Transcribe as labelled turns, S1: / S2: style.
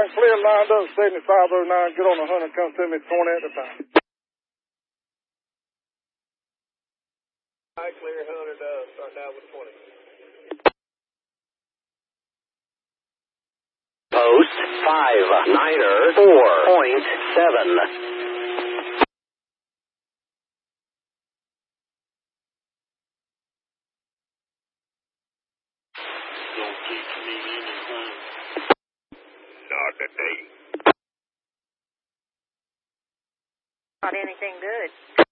S1: line clear, lined up, 7509. Get on the 100, come to me 20 at a time.
S2: Line clear, 100, start now with 20.
S3: Post 5, Niner 4.7.
S2: Don't teach me anything. Not today.
S4: Not anything good.